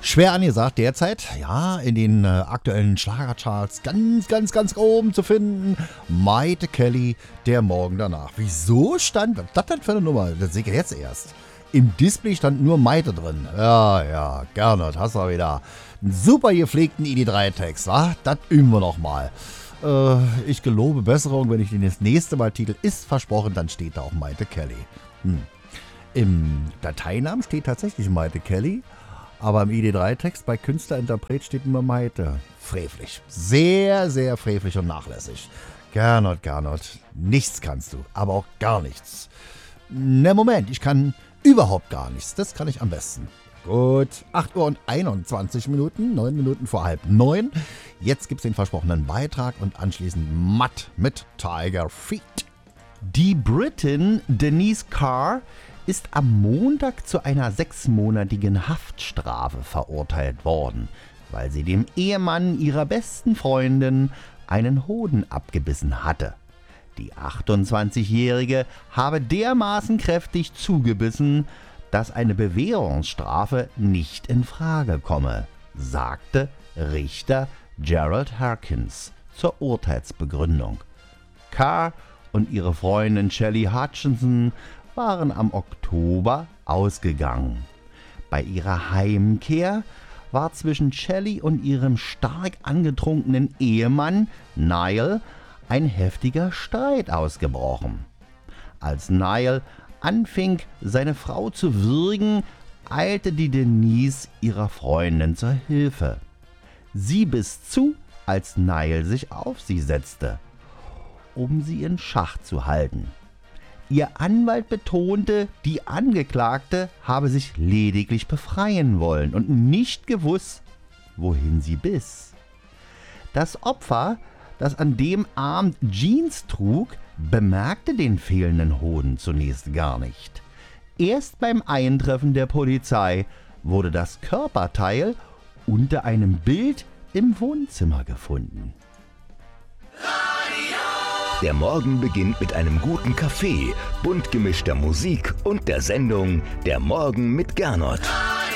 Schwer angesagt derzeit, ja, in den aktuellen Schlagercharts ganz oben zu finden. Mayte Kelly, der Morgen danach. Wieso stand, was ist das denn für eine Nummer? Das sehe ich jetzt erst. Im Display stand nur Mayte drin. Ja, Gernot, hast du wieder einen super gepflegten ID3-Text, wa? Das üben wir noch mal. Ich gelobe Besserung, wenn ich den das nächste Mal titel ist versprochen, dann steht da auch Mayte Kelly. Im Dateinamen steht tatsächlich Mayte Kelly. Aber im ID3-Text bei Künstlerinterpret steht nur Mayte. Frevelig. Sehr, sehr frevelig und nachlässig. Gernot, nichts kannst du, aber auch gar nichts. Ne, Moment, ich kann überhaupt gar nichts. Das kann ich am besten. Gut, 8 Uhr und 21 Minuten, 9 Minuten vor 8:30. Jetzt gibt's den versprochenen Beitrag und anschließend Matt mit Tiger Feet. Die Britin Denise Carr ist am Montag zu einer 6-monatigen Haftstrafe verurteilt worden, weil sie dem Ehemann ihrer besten Freundin einen Hoden abgebissen hatte. Die 28-Jährige habe dermaßen kräftig zugebissen, dass eine Bewährungsstrafe nicht in Frage komme, sagte Richter Gerald Harkins zur Urteilsbegründung. Carr und ihre Freundin Shelley Hutchinson waren am Oktober ausgegangen. Bei ihrer Heimkehr war zwischen Shelley und ihrem stark angetrunkenen Ehemann Niall ein heftiger Streit ausgebrochen. Als Niall anfing, seine Frau zu würgen, eilte die Denise ihrer Freundin zur Hilfe. Sie biss zu, als Niall sich auf sie setzte, um sie in Schach zu halten. Ihr Anwalt betonte, die Angeklagte habe sich lediglich befreien wollen und nicht gewusst, wohin sie biss. Das Opfer, das an dem Abend Jeans trug, bemerkte den fehlenden Hoden zunächst gar nicht. Erst beim Eintreffen der Polizei wurde das Körperteil unter einem Bild im Wohnzimmer gefunden. Der Morgen beginnt mit einem guten Kaffee, bunt gemischter Musik und der Sendung Der Morgen mit Gernot.